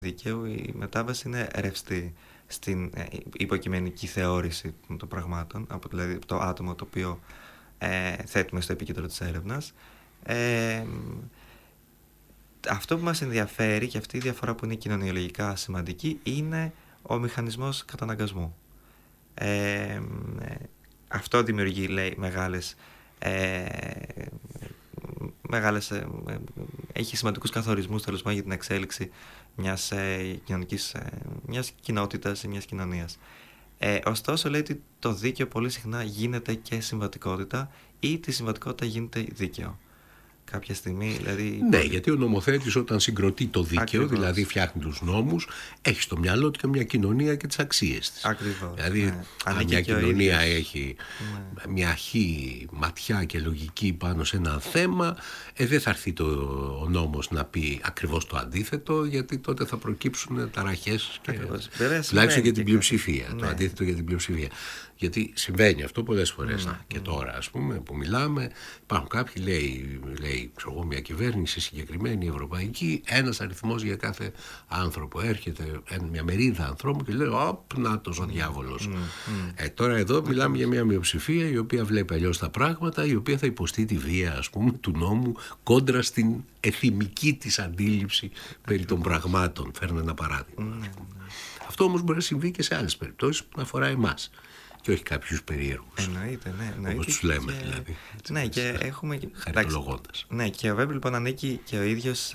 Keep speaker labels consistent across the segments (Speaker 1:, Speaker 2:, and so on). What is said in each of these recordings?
Speaker 1: δικαίου η μετάβαση είναι ρευστή στην υποκειμενική θεώρηση των πραγμάτων, δηλαδή το άτομο το οποίο θέτουμε στο επίκεντρο της έρευνας. Αυτό που μας ενδιαφέρει και αυτή η διαφορά που είναι κοινωνιολογικά σημαντική είναι ο μηχανισμός καταναγκασμού. Αυτό δημιουργεί, λέει, έχει σημαντικούς καθορισμούς, τέλος πάντων, για την εξέλιξη μιας κοινότητας ή μιας κοινωνίας. Ωστόσο, λέει ότι το δίκαιο πολύ συχνά γίνεται και συμβατικότητα ή τη συμβατικότητα γίνεται δίκαιο. Κάποια στιγμή, δηλαδή...
Speaker 2: Ναι, γιατί ο νομοθέτης όταν συγκροτεί το δίκαιο,
Speaker 1: Ακριβώς.
Speaker 2: δηλαδή φτιάχνει τους νόμους, έχει στο μυαλό του και μια κοινωνία και τις αξίες της.
Speaker 1: Ακριβώς.
Speaker 2: Δηλαδή,
Speaker 1: ναι.
Speaker 2: αν μια κοινωνία έχει μια αρχή, ματιά και λογική πάνω σε ένα θέμα, δεν θα έρθει ο νόμος να πει ακριβώς το αντίθετο, γιατί τότε θα προκύψουν ταραχές και τουλάχιστον για την πλειοψηφία. Ναι. Το αντίθετο για την πλειοψηφία. Γιατί συμβαίνει αυτό πολλές φορές. Και τώρα, ας πούμε, που μιλάμε, υπάρχουν κάποιοι, λέει ξέρω εγώ, μια κυβέρνηση συγκεκριμένη, ευρωπαϊκή, ένας αριθμός για κάθε άνθρωπο. Έρχεται μια μερίδα ανθρώπων και λέει, νάτος ο διάβολος. Τώρα εδώ μιλάμε για μια μειοψηφία η οποία βλέπει αλλιώς τα πράγματα, η οποία θα υποστεί τη βία, ας πούμε, του νόμου κόντρα στην εθιμική της αντίληψη περί των πραγμάτων. Φέρνω ένα παράδειγμα. Αυτό όμως μπορεί να συμβεί και σε άλλες περιπτώσεις που αφορά εμάς. Και όχι κάποιους περίεργους.
Speaker 1: Εννοείται, ναι.
Speaker 2: Όπως τους λέμε, δηλαδή.
Speaker 1: Ναι, και έχουμε...
Speaker 2: Χαριτολογώντας.
Speaker 1: Ναι, και ο Βέμπ λοιπόν ανήκει και ο ίδιος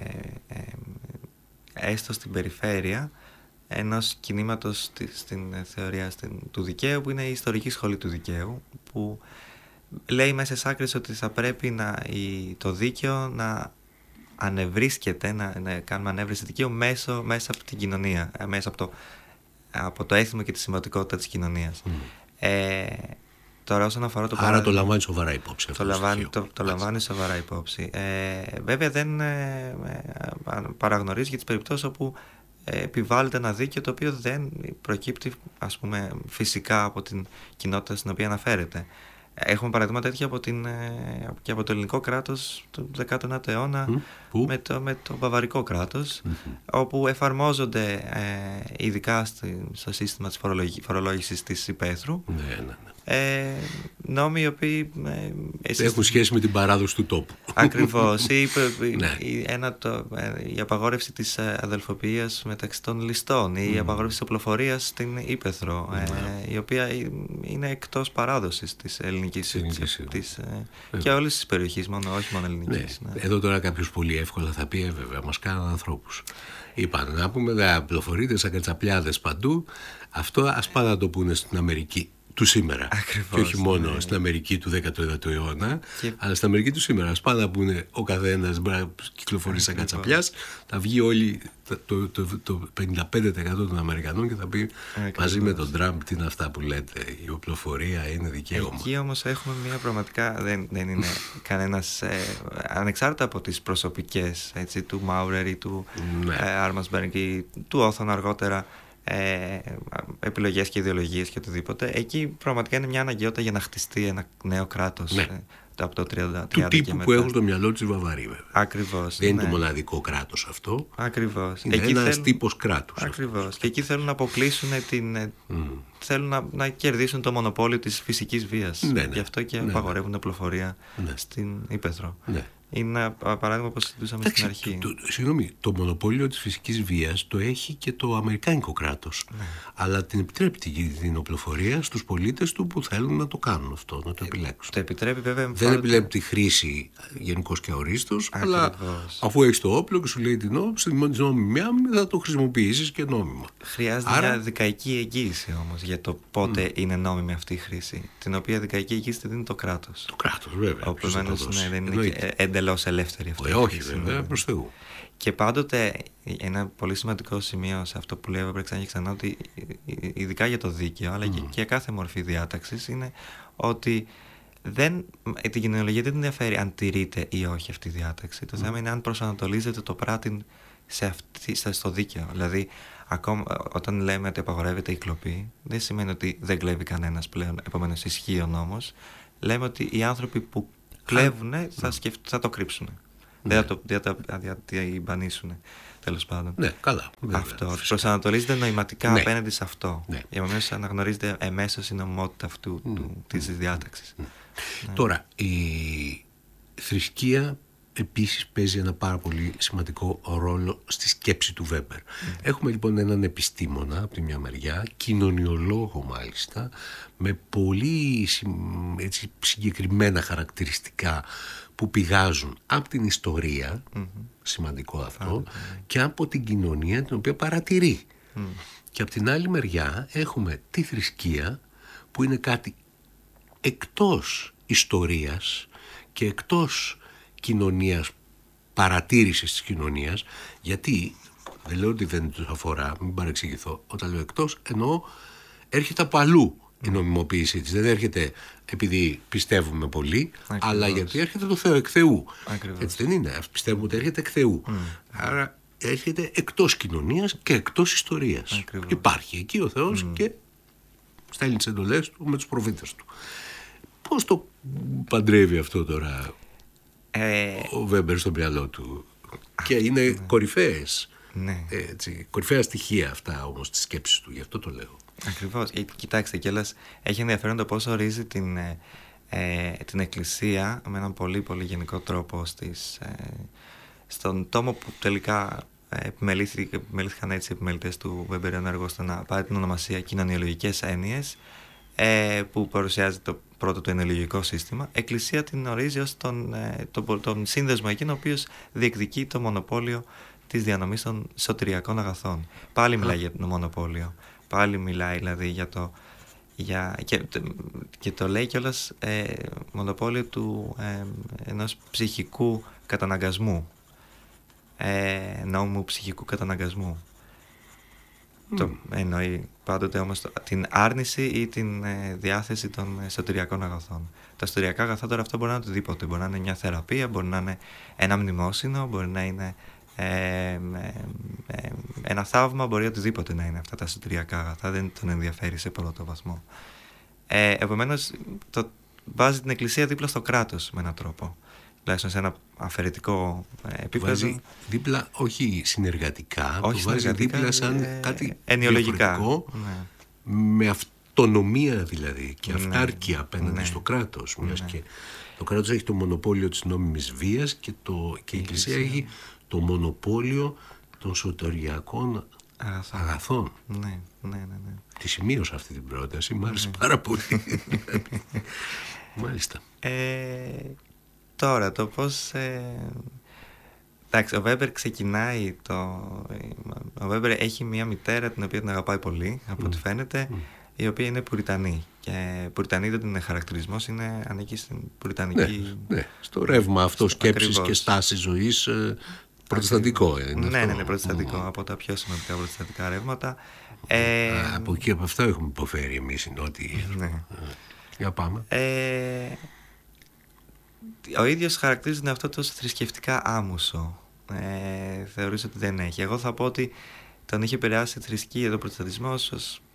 Speaker 1: έστω στην περιφέρεια ενός κινήματος στην θεωρία του δικαίου, που είναι η ιστορική σχολή του δικαίου, που λέει μέσα σε άκρες ότι θα πρέπει το δίκαιο να ανεβρίσκεται, να κάνουμε ανέβρεση δικαίου μέσα από την κοινωνία, μέσα από το έθιμο και τη σημαντικότητα της κοινωνίας. Τώρα όσον αφορά
Speaker 2: Άρα το λαμβάνει σοβαρά υπόψη.
Speaker 1: Το λαμβάνει σοβαρά υπόψη. Βέβαια δεν παραγνωρίζει για τις περιπτώσεις όπου επιβάλλεται ένα δίκαιο το οποίο δεν προκύπτει, ας πούμε, φυσικά από την κοινότητα στην οποία αναφέρεται. Έχουμε παραδείγματα τέτοια και από το ελληνικό κράτος του 19ου αιώνα με το βαβαρικό κράτος, όπου εφαρμόζονται ειδικά στο σύστημα της φορολόγησης της υπαίθρου νόμοι οι οποίοι
Speaker 2: έχουν σχέση με την παράδοση του τόπου.
Speaker 1: Ακριβώς. Η απαγόρευση της αδελφοποιίας μεταξύ των ληστών, η απαγόρευση της οπλοφορίας στην Ύπαιθρο, η οποία είναι εκτός παράδοσης της ελληνικής και όλης της περιοχής, όχι μόνο ελληνικής.
Speaker 2: Εδώ τώρα κάποιος πολύ εύκολα θα πει, βέβαια, μας κάνουν ανθρώπους. Είπαν να πούμε, πλοφορείτε σαν κατσαπλιάδες παντού. Αυτό ας πάνε να το πούνε στην Αμερική του σήμερα.
Speaker 1: Ακριβώς,
Speaker 2: και όχι μόνο στην Αμερική του 19ου αιώνα, αλλά στην Αμερική του σήμερα. Ας πάνε να πούνε ο καθένας μπορεί να κυκλοφορεί σαν κατσαπλιάς, θα βγει όλοι το 55% των Αμερικανών και θα πει μαζί με τον Τραμπ, τι είναι αυτά που λέτε, η οπλοφορία είναι δικαίωμα.
Speaker 1: Εκεί όμως έχουμε μια πραγματικά, δεν είναι κανένας, ανεξάρτητα από τις προσωπικές, έτσι, του Μάουρερ ή του Άρμασμπεργκ ή του Όθων αργότερα, επιλογές και ιδεολογίες και οτιδήποτε. Εκεί πραγματικά είναι μια αναγκαιότητα για να χτιστεί ένα νέο κράτος από το 30
Speaker 2: του τύπου που έχουν στο μυαλό της Βαβαρή, βέβαια.
Speaker 1: Ακριβώς.
Speaker 2: Δεν είναι το μοναδικό κράτος αυτό.
Speaker 1: Ακριβώς.
Speaker 2: Είναι ένας τύπος κράτους.
Speaker 1: Ακριβώς. Και εκεί θέλουν να αποκλείσουν θέλουν να κερδίσουν το μονοπόλιο της φυσικής βίας. Γι' αυτό και απαγορεύουν οπλοφορία στην Ύπαιθρο. Είναι ένα παράδειγμα που συζητούσαμε στην αρχή.
Speaker 2: Συγγνώμη, το μονοπόλιο της φυσικής βίας το έχει και το αμερικάνικο κράτος. Αλλά την επιτρέπει την οπλοφορία στους πολίτες του που θέλουν να το κάνουν αυτό, να το επιλέξουν.
Speaker 1: Το επιτρέπει, βέβαια.
Speaker 2: Δεν επιλέγει τη χρήση γενικώς και αορίστως, αλλά αφού έχεις το όπλο και σου λέει την νόμιμη άμυνα, θα το χρησιμοποιήσεις και νόμιμα.
Speaker 1: Χρειάζεται μια δικαϊκή εγγύηση όμως για το πότε είναι νόμιμη αυτή η χρήση. Την οποία δικαϊκή εγγύηση τη δίνει το κράτος.
Speaker 2: Το κράτος, βέβαια.
Speaker 1: Επομένως, δεν είναι εντελώς ελεύθερη αυτή.
Speaker 2: Όχι, βέβαια, προς Θεού.
Speaker 1: Και πάντοτε ένα πολύ σημαντικό σημείο σε αυτό που λέει ο Βρεξάνη και ξανά, ότι ειδικά για το δίκαιο, αλλά και για κάθε μορφή διάταξης, είναι ότι την κοινωνιολογία δεν ενδιαφέρει αν τηρείται ή όχι αυτή η διάταξη. Το θέμα είναι αν προσανατολίζεται το πράτην στο δίκαιο. Δηλαδή, ακόμα όταν λέμε ότι απαγορεύεται η κλοπή, δεν σημαίνει ότι δεν κλέβει κανένας πλέον, επομένως ισχύει ο νόμος. Λέμε ότι οι άνθρωποι που κλέβουν θα το κρύψουν. Δεν θα το μπανίσουν. τέλος πάντων.
Speaker 2: Ναι, καλά. Βέβαια,
Speaker 1: αυτό. Προσανατολίζεται νοηματικά απέναντι σε αυτό.
Speaker 2: Ναι.
Speaker 1: Επομένως αναγνωρίζεται εμέσως η νομιμότητα αυτού της διάταξης.
Speaker 2: Ναι. Τώρα, η θρησκεία επίσης παίζει ένα πάρα πολύ σημαντικό ρόλο στη σκέψη του Βέμπερ. Έχουμε λοιπόν έναν επιστήμονα από τη μια μεριά, κοινωνιολόγο μάλιστα, με πολύ έτσι, συγκεκριμένα χαρακτηριστικά που πηγάζουν από την ιστορία, σημαντικό αυτό, και από την κοινωνία την οποία παρατηρεί. Και από την άλλη μεριά έχουμε τη θρησκεία που είναι κάτι εκτός ιστορίας και εκτός κοινωνίας, παρατήρησης της κοινωνίας, γιατί δεν λέω ότι δεν τους αφορά, μην παρεξηγηθώ, όταν λέω εκτός εννοώ έρχεται από αλλού η νομιμοποίησή της, δεν έρχεται επειδή πιστεύουμε πολύ, αλλά γιατί έρχεται το Θεό εκ Θεού. Έτσι δεν είναι, πιστεύουμε ότι έρχεται εκ Θεού. Άρα έρχεται εκτός κοινωνίας και εκτός ιστορίας. Υπάρχει εκεί ο Θεός και στέλνει τις εντολές του με τους προφήτες του. Πώς το παντρεύει αυτό τώρα ο Βέμπερ στο μυαλό του? Και είναι κορυφαίες, κορυφαία στοιχεία αυτά όμως της σκέψης του, γι' αυτό το λέω.
Speaker 1: Ακριβώς. Κοιτάξτε κιόλας, έχει ενδιαφέρον το πώς ορίζει την Εκκλησία με έναν πολύ πολύ γενικό τρόπο στον τόμο που τελικά επιμελήθηκαν έτσι οι επιμελητές του Βέμπερ έργο ώστε να πάρει την ονομασία κοινωνιολογικές έννοιες, που παρουσιάζει το πρώτο το ενολογικό σύστημα. Εκκλησία την ορίζει ως τον σύνδεσμο εκείνο ο οποίος διεκδικεί το μονοπόλιο της διανομής των σωτηριακών αγαθών. Πάλι μιλάει για το μονοπόλιο. Πάλι μιλάει δηλαδή και το λέει κιόλας μονοπόλιο ενός ψυχικού καταναγκασμού, νόμου ψυχικού καταναγκασμού. Το εννοεί πάντοτε όμως την άρνηση ή την διάθεση των σωτηριακών αγαθών. Τα σωτηριακά αγαθά τώρα αυτό μπορεί να είναι οτιδήποτε. Μπορεί να είναι μια θεραπεία, μπορεί να είναι ένα μνημόσυνο, μπορεί να είναι ένα θαύμα, μπορεί οτιδήποτε να είναι αυτά τα σωτηριακά αγαθά. Δεν τον ενδιαφέρει σε πρώτο βαθμό. Επομένως βάζει την Εκκλησία δίπλα στο κράτος με έναν τρόπο. Τουλάχιστον σε ένα αφαιρετικό επίπεδο.
Speaker 2: Βάζει δίπλα, όχι συνεργατικά, το βάζει δίπλα σαν κάτι διαφορετικό, με αυτονομία δηλαδή και αυτάρκεια απέναντι στο κράτος. Μιας και το κράτος έχει το μονοπόλιο της νόμιμης βίας και η Εκκλησία έχει το μονοπόλιο των σωτηριακών αγαθών.
Speaker 1: Ναι.
Speaker 2: Τη σημείωσα αυτή την πρόταση, μου άρεσε πάρα πολύ. Μάλιστα.
Speaker 1: Τώρα, το πώς... εντάξει, ο Βέμπερ ξεκινάει ο Βέμπερ έχει μια μητέρα την οποία την αγαπάει πολύ, από ό,τι φαίνεται, η οποία είναι Πουριτανή. Και Πουριτανή δεν είναι χαρακτηρισμός, ανήκει στην Πουριτανική...
Speaker 2: Ναι, στο ρεύμα αυτό σκέψης και στάση ζωής προτεσταντικό.
Speaker 1: Ναι, προτεσταντικό, από τα πιο σημαντικά προτεσταντικά ρεύματα.
Speaker 2: Από εκεί, από αυτό έχουμε υποφέρει εμείς οι νότιοι. Για πάμε.
Speaker 1: Ο ίδιος χαρακτηρίζεται αυτό το θρησκευτικά άμουσο. Θεωρείς ότι δεν έχει. Εγώ θα πω ότι τον είχε επηρεάσει η θρησκεία, ο προτεσταντισμός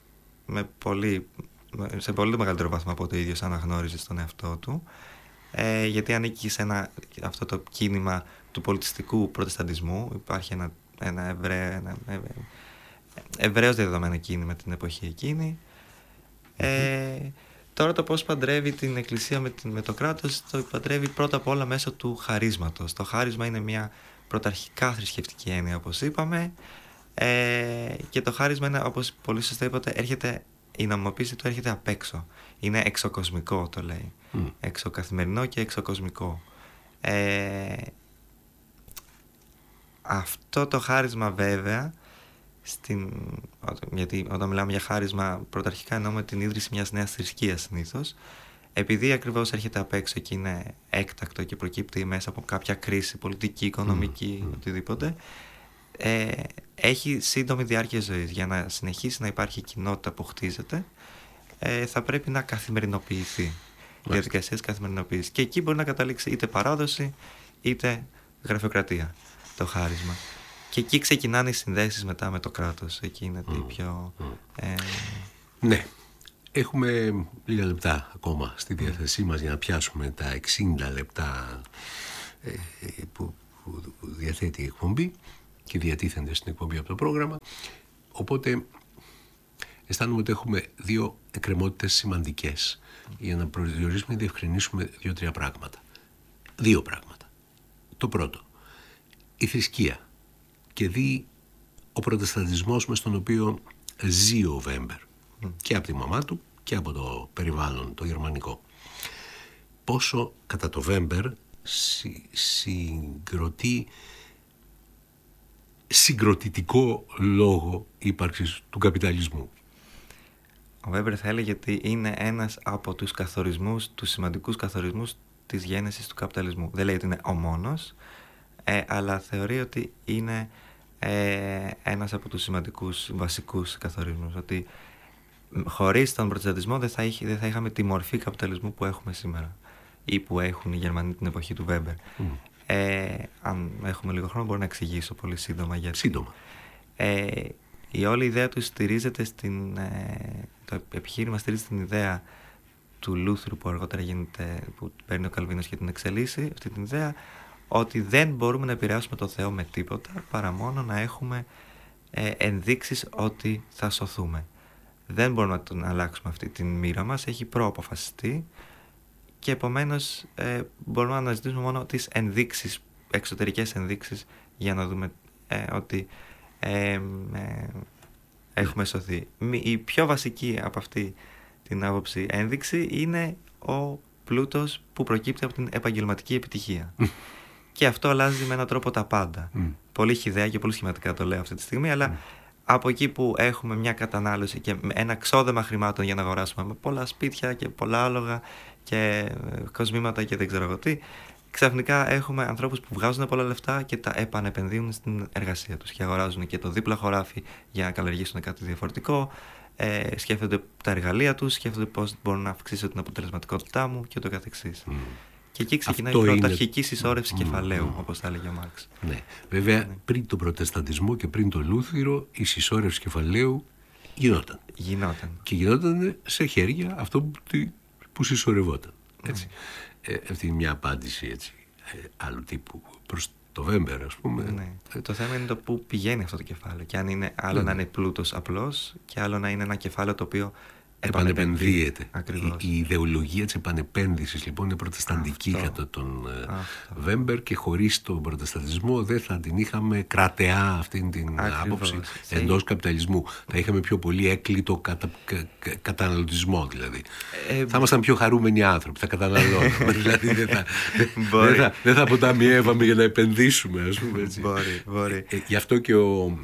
Speaker 1: σε πολύ μεγαλύτερο βαθμό από το ίδιος αναγνώριζε στον εαυτό του, γιατί ανήκει σε αυτό το κίνημα του πολιτιστικού προτεσταντισμού. Υπάρχει ένα ευρέως διαδεδομένο κίνημα την εποχή εκείνη. Τώρα το πώς παντρεύει την Εκκλησία με το κράτος, το παντρεύει πρώτα απ' όλα μέσω του χαρίσματος. Το χάρισμα είναι μια πρωταρχικά θρησκευτική έννοια, όπως είπαμε, και το χάρισμα είναι, όπως πολύ σωστά είπατε, η νομιμοποίηση του έρχεται απ' έξω. Είναι εξωκοσμικό, το λέει. Εξωκαθημερινό και εξωκοσμικό. Αυτό το χάρισμα βέβαια, γιατί όταν μιλάμε για χάρισμα πρωταρχικά εννοούμε την ίδρυση μιας νέας θρησκείας συνήθως, επειδή ακριβώς έρχεται απ' έξω και είναι έκτακτο και προκύπτει μέσα από κάποια κρίση πολιτική, οικονομική, οτιδήποτε, έχει σύντομη διάρκεια ζωής. Για να συνεχίσει να υπάρχει κοινότητα που χτίζεται, θα πρέπει να καθημερινοποιηθεί. Διαδικασίες καθημερινοποίησης. Και εκεί μπορεί να καταλήξει είτε παράδοση είτε γραφειοκρατία το χάρισμα. Και εκεί ξεκινάνε οι συνδέσεις μετά με το κράτος. Εκεί είναι πιο...
Speaker 2: Ναι. Έχουμε λίγα λεπτά ακόμα στη διάθεσή μας για να πιάσουμε τα 60 λεπτά που διαθέτει η εκπομπή. και διατίθενται στην εκπομπή από το πρόγραμμα. Οπότε αισθάνομαι ότι έχουμε δύο εκκρεμότητες σημαντικές για να προσδιορίσουμε και διευκρινίσουμε 2-3 πράγματα. 2 πράγματα. Το πρώτο, η θρησκεία και δι ο προτεσταντισμός μες στον οποίο ζει ο Βέμπερ και από τη μαμά του και από το περιβάλλον το γερμανικό. Πόσο κατά το Βέμπερ συγκροτητικό λόγο ύπαρξης του καπιταλισμού.
Speaker 1: Ο Βέμπερ θα έλεγε ότι είναι ένας από τους καθορισμούς, τους σημαντικούς καθορισμούς της γένεσης του καπιταλισμού. Δεν λέει ότι είναι ο μόνος, αλλά θεωρεί ότι είναι ένας από τους σημαντικούς βασικούς καθορισμούς. Ότι χωρίς τον προτεσταντισμό δεν θα είχαμε τη μορφή καπιταλισμού που έχουμε σήμερα ή που έχουν οι Γερμανοί την εποχή του Βέμπερ. Αν έχουμε λίγο χρόνο μπορώ να εξηγήσω πολύ σύντομα γιατί.
Speaker 2: Σύντομα.
Speaker 1: Η όλη ιδέα του στηρίζεται το επιχείρημα στηρίζεται στην ιδέα του Λούθρου που αργότερα που παίρνει ο Καλβίνος και την εξελίσσει, αυτή την ιδέα ότι δεν μπορούμε να επηρεάσουμε το Θεό με τίποτα παρά μόνο να έχουμε ενδείξεις ότι θα σωθούμε. Δεν μπορούμε να τον αλλάξουμε αυτή την μοίρα μας, έχει προαποφασιστεί και επομένως μπορούμε να αναζητήσουμε μόνο τις ενδείξεις, εξωτερικές ενδείξεις για να δούμε ότι έχουμε σωθεί. Η πιο βασική από αυτή την άποψη ένδειξη είναι ο πλούτος που προκύπτει από την επαγγελματική επιτυχία. Και αυτό αλλάζει με έναν τρόπο τα πάντα. Πολύ χυδαία και πολύ σχηματικά το λέω αυτή τη στιγμή, αλλά από εκεί που έχουμε μια κατανάλωση και ένα ξόδεμα χρημάτων για να αγοράσουμε με πολλά σπίτια και πολλά άλογα και κοσμήματα και δεν ξέρω εγώ τι, ξαφνικά έχουμε ανθρώπους που βγάζουν πολλά λεφτά και τα επανεπενδύουν στην εργασία τους και αγοράζουν και το δίπλα χωράφι για να καλλιεργήσουν κάτι διαφορετικό, σκέφτονται τα εργαλεία τους, σκέφτονται πώς μπορούν να αυξήσουν την αποτελεσματικότητά μου και το καθεξής. Και εκεί ξεκινάει η πρωταρχική συσσόρευση κεφαλαίου, όπως θα έλεγε ο Μάρξ.
Speaker 2: Ναι. Βέβαια, πριν τον προτεσταντισμό και πριν τον Λούθυρο, η συσσόρευση κεφαλαίου γινόταν. Και γινόταν σε χέρια αυτό που συσσωρευόταν. Έτσι. Αυτή είναι μια απάντηση έτσι, άλλου τύπου προς το Βέμπερ, ας πούμε.
Speaker 1: Ναι. Το θέμα είναι το πού πηγαίνει αυτό το κεφάλαιο. Και αν είναι άλλο να είναι πλούτος απλός και άλλο να είναι ένα κεφάλαιο το οποίο
Speaker 2: επανεπενδύεται. Η ιδεολογία της επανεπένδυσης λοιπόν είναι προτεσταντική κατά τον Βέμπερ και χωρίς τον προτεσταντισμό δεν θα την είχαμε κρατεά αυτήν την άποψη εντός καπιταλισμού. Θα είχαμε πιο πολύ έκλειτο καταναλωτισμό δηλαδή. Θα ήμασταν πιο χαρούμενοι άνθρωποι, θα καταναλώνουμε. Δηλαδή δεν θα αποταμιεύαμε για να επενδύσουμε, ας πούμε έτσι.
Speaker 1: Μπορεί.
Speaker 2: Γι' αυτό και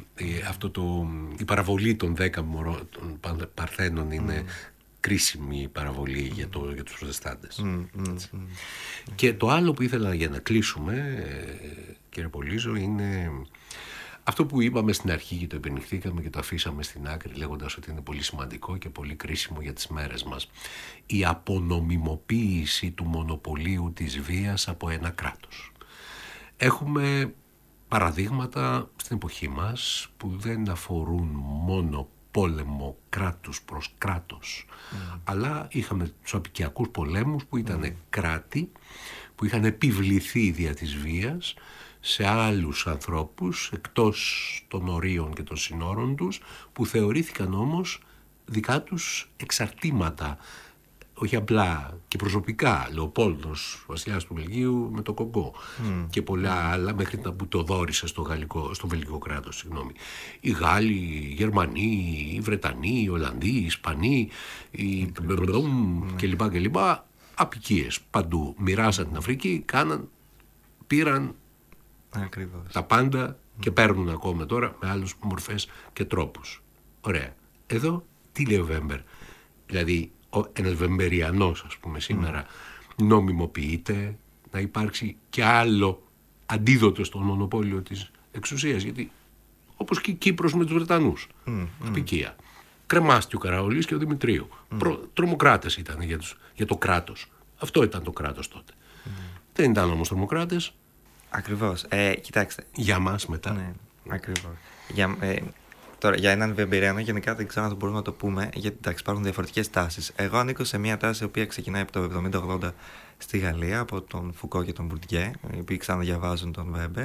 Speaker 2: η παραβολή των 10 των Παρθένων είναι κρίσιμη παραβολή για τους προτεστάντες. Και το άλλο που ήθελα για να κλείσουμε, κύριε Πολύζο, είναι αυτό που είπαμε στην αρχή και το επενηχθήκαμε και το αφήσαμε στην άκρη λέγοντας ότι είναι πολύ σημαντικό και πολύ κρίσιμο για τις μέρες μας. Η απονομιμοποίηση του μονοπωλίου της βίας από ένα κράτος. Έχουμε παραδείγματα στην εποχή μας που δεν αφορούν μόνο πόλεμο κράτους προς κράτος, αλλά είχαμε τους απικιακούς πολέμους που ήταν κράτη που είχαν επιβληθεί δια της βίας σε άλλους ανθρώπους εκτός των ορίων και των συνόρων τους, που θεωρήθηκαν όμως δικά τους εξαρτήματα, όχι απλά και προσωπικά. Λεοπόλδος, βασιλιάς του Βελγίου με το Κογκό και πολλά άλλα, μέχρι να που το δόρισε στο βελγικό κράτος, συγγνώμη. Οι Γάλλοι, οι Γερμανοί, οι Βρετανοί, οι Ολλανδοί, οι Ισπανοί, οι κλπ. Απικίες παντού. Μοιράσαν την Αφρική, πήραν τα πάντα και παίρνουν ακόμα τώρα με άλλους μορφές και τρόπους. Ωραία. Εδώ τι λέει ο Βέμπερ? Δηλαδή ένας βεμπεριανός, ας πούμε, σήμερα νομιμοποιείται να υπάρξει και άλλο αντίδοτο στο μονοπόλιο της εξουσίας, γιατί όπως και η Κύπρος με τους Βρετανούς, απικία. Κρεμάστηκε ο Καραολής και ο Δημητρίου. Τρομοκράτες ήταν για το κράτος. Αυτό ήταν το κράτος τότε. Δεν ήταν όμως τρομοκράτες.
Speaker 1: Ακριβώς. Κοιτάξτε.
Speaker 2: Για μας μετά.
Speaker 1: Ναι, ακριβώς. Τώρα, για έναν Βεμπεριανό, γενικά δεν ξέρω αν μπορούμε να το πούμε, γιατί εντάξει, υπάρχουν διαφορετικές τάσεις. Εγώ ανήκω σε μια τάση η οποία ξεκινάει από το 70-80 στη Γαλλία, από τον Φουκό και τον Μπουρντιέ, οι οποίοι ξαναδιαβάζουν τον Βέμπερ,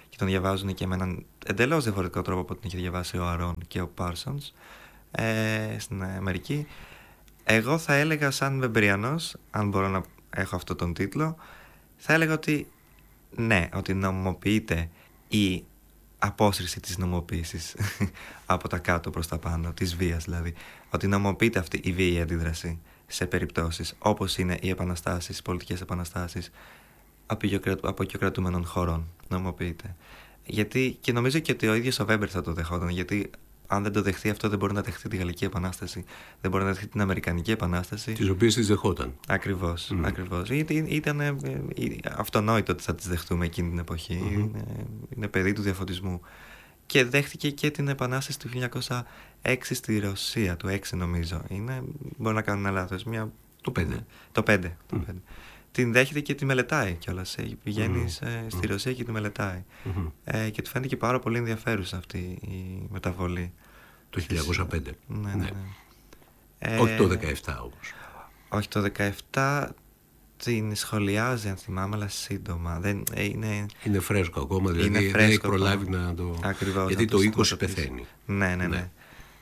Speaker 1: και τον διαβάζουν και με έναν εντελώς διαφορετικό τρόπο από την είχε διαβάσει ο Αρών και ο Πάρσονς στην Αμερική. Εγώ θα έλεγα σαν Βεμπεριανός, αν μπορώ να έχω αυτόν τον τίτλο, θα έλεγα ότι ναι, ότι νομιμοποιείται η απόσυρση της νομοποίησης από τα κάτω προς τα πάνω, της βίας δηλαδή, ότι νομιμοποιείται αυτή η βίαιη αντίδραση σε περιπτώσεις όπως είναι οι επαναστάσεις, οι πολιτικές επαναστάσεις απεικιοκρατούμενων χωρών, νομιμοποιείται. Γιατί, και νομίζω και ότι ο ίδιος ο Βέμπερ θα το δεχόταν, γιατί αν δεν το δεχθεί αυτό, δεν μπορεί να δεχθεί τη Γαλλική Επανάσταση, δεν μπορεί να δεχθεί την Αμερικανική Επανάσταση.
Speaker 2: Τις οποίες τις δεχόταν.
Speaker 1: Ακριβώς. Ήταν αυτονόητο ότι θα τις δεχτούμε εκείνη την εποχή. Είναι παιδί του διαφωτισμού. Και δέχτηκε και την Επανάσταση του 1906 στη Ρωσία, του 6 νομίζω. Μπορεί να κάνω ένα λάθος.
Speaker 2: Το 5.
Speaker 1: Το 5. Την δέχεται και τη μελετάει κιόλας. Πηγαίνει στη Ρωσία και τη μελετάει. Και του φαίνεται και πάρα πολύ ενδιαφέρουσα αυτή η μεταβολή.
Speaker 2: Το 1905.
Speaker 1: Ναι.
Speaker 2: Όχι το 17 όμως.
Speaker 1: Όχι το 17 την σχολιάζει, αν θυμάμαι, αλλά σύντομα.
Speaker 2: Είναι φρέσκο ακόμα, δηλαδή δεν έχει προλάβει να το...
Speaker 1: Ακριβώς,
Speaker 2: γιατί το 20 πεθαίνει.
Speaker 1: Ναι.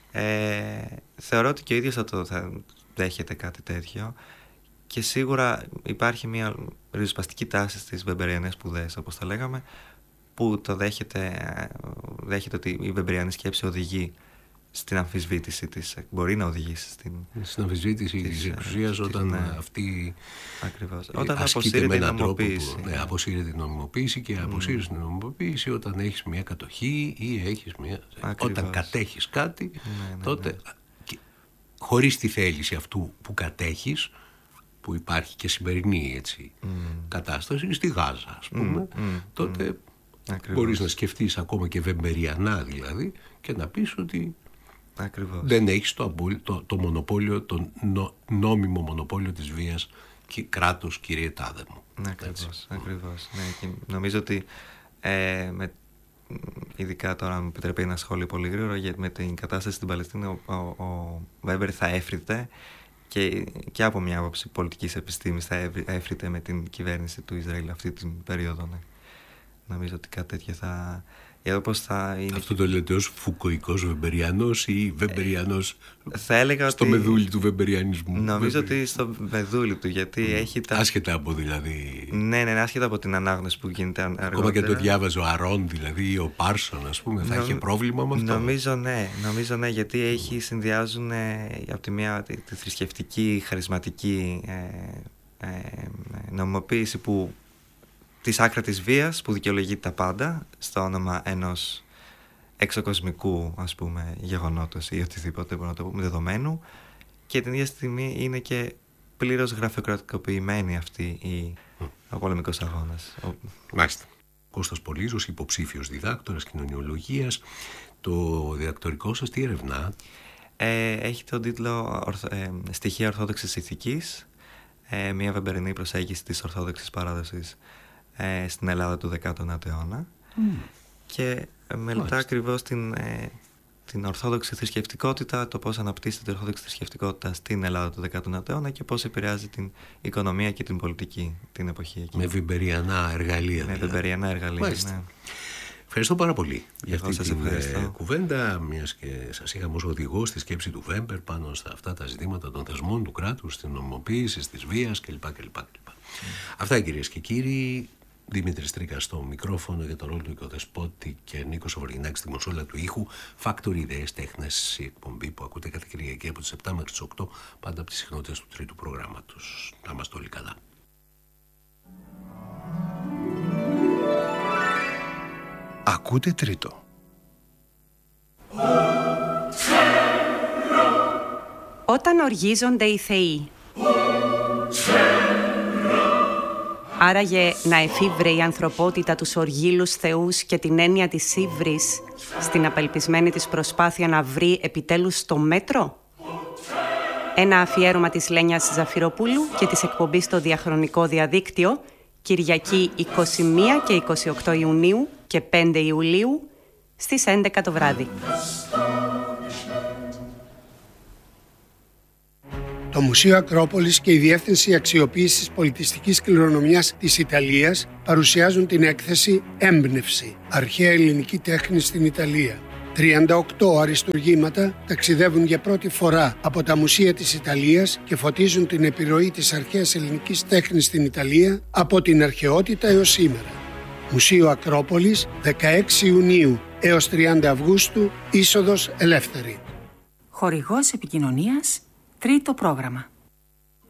Speaker 1: Θεωρώ ότι και ο ίδιος θα δέχεται κάτι τέτοιο. Και σίγουρα υπάρχει μια ριζοσπαστική τάση στις βεμπεριανές σπουδές, όπως τα λέγαμε, που το δέχεται ότι η βεμπεριανή σκέψη οδηγεί στην αμφισβήτηση της, μπορεί να οδηγήσει στην
Speaker 2: αμφισβήτηση της εξουσίας όταν αυτή
Speaker 1: όταν αποσύρει την νομιμοποίηση.
Speaker 2: Αποσύρει την νομιμοποίηση και αποσύρει την νομιμοποίηση όταν έχεις μια κατοχή ή όταν κατέχεις κάτι, τότε χωρίς τη θέληση αυτού που κατέχεις, που υπάρχει και σημερινή κατάσταση στη Γάζα, ας πούμε, τότε μπορείς να σκεφτείς ακόμα και βεμπεριανά δηλαδή και να πεις ότι δεν έχεις το μονοπόλιο, το νόμιμο μονοπόλιο της βίας και κράτος, κύριε τάδε μου.
Speaker 1: Ακριβώς. Ναι, και νομίζω ότι ειδικά τώρα, αν μου επιτρέπει ένα σχόλιο πολύ γρήγορο, γιατί με την κατάσταση στην Παλαιστίνη ο Βέμπερ θα έφρυτε και από μια άποψη πολιτικής επιστήμης θα έφρυτε με την κυβέρνηση του Ισραήλ αυτή την περίοδο. Ναι. Νομίζω ότι κάτι τέτοιο θα είναι.
Speaker 2: Αυτό το λέτε ως φουκοϊκός βεμπεριανός ή βεμπεριανός
Speaker 1: στο
Speaker 2: μεδούλι του βεμπεριανισμού?
Speaker 1: Νομίζω ότι στο μεδούλι του, γιατί έχει τα...
Speaker 2: Άσχετα από δηλαδή...
Speaker 1: Ναι, άσχετα από την ανάγνωση που γίνεται αργότερα.
Speaker 2: Ακόμα και το διάβαζε ο Αρών δηλαδή ή ο Πάρσον, ας πούμε, θα είχε πρόβλημα με αυτό.
Speaker 1: Νομίζω ναι, γιατί συνδυάζουν από τη μία τη θρησκευτική, χαρισματική νομιμοποίηση της άκρατης βίας που δικαιολογεί τα πάντα στο όνομα ενός εξωκοσμικού, ας πούμε, γεγονότος ή οτιδήποτε μπορούμε να το πούμε δεδομένου, και την ίδια στιγμή είναι και πλήρως γραφειοκρατικοποιημένη ο πολεμικός αγώνας.
Speaker 2: Μάλιστα. Κώστας Πολύζος, υποψήφιος διδάκτορας κοινωνιολογίας. Το διδακτορικό σας τι ερευνά?
Speaker 1: Έχει τον τίτλο «Στοιχεία ορθόδοξης ηθικής», μια βεμπερινή προσέγγιση της ορθόδοξης παράδοσης στην Ελλάδα του 19ου αιώνα, και μελετά ακριβώς την ορθόδοξη θρησκευτικότητα, το πώς αναπτύσσεται η ορθόδοξη θρησκευτικότητα στην Ελλάδα του 19ου αιώνα και πώς επηρεάζει την οικονομία και την πολιτική την εποχή εκεί.
Speaker 2: Με βεμπεριανά εργαλεία.
Speaker 1: Ναι.
Speaker 2: Ευχαριστώ πάρα πολύ για αυτή την κουβέντα, μιας και σας είχαμε ως οδηγό στη σκέψη του Βέμπερ πάνω στα αυτά τα ζητήματα των θεσμών του κράτους, στην νομιμοποίηση, της βίας κλπ. Αυτά, κυρίες και κύριοι. Δημήτρης Τρίκας στο μικρόφωνο, για τον ρόλο του οικοδεσπότη, και Νίκος Οβοργινάκης στη μοσόλα του ήχου. Factory Ιδέες Τέχνες, η εκπομπή που ακούτε κάθε Κυριακή από τις 7 μέχρι τις 8, πάντα από τις συχνότητες του τρίτου προγράμματος. Να είμαστε όλοι καλά.
Speaker 3: Ακούτε τρίτο.
Speaker 4: Όταν οργίζονται οι θεοί. Άραγε να εφήβρε η ανθρωπότητα τους οργίλους θεούς και την έννοια της ύβρης στην απελπισμένη της προσπάθεια να βρει επιτέλους το μέτρο. Ένα αφιέρωμα της Λένιας Ζαφυροπούλου και της εκπομπής στο διαχρονικό διαδίκτυο, Κυριακή 21 και 28 Ιουνίου και 5 Ιουλίου στις 11 το βράδυ.
Speaker 5: Το Μουσείο Ακρόπολης και η Διεύθυνση Αξιοποίησης Πολιτιστικής Κληρονομιάς της Ιταλίας παρουσιάζουν την έκθεση «Έμπνευση. Αρχαία ελληνική τέχνη στην Ιταλία». 38 αριστουργήματα ταξιδεύουν για πρώτη φορά από τα μουσεία της Ιταλίας και φωτίζουν την επιρροή της αρχαίας ελληνικής τέχνης στην Ιταλία από την αρχαιότητα έως σήμερα. Μουσείο Ακρόπολης, 16 Ιουνίου έως 30 Αυγούστου, είσοδος ελεύθερη.
Speaker 6: Χορηγός επικοινωνίας, τρίτο πρόγραμμα.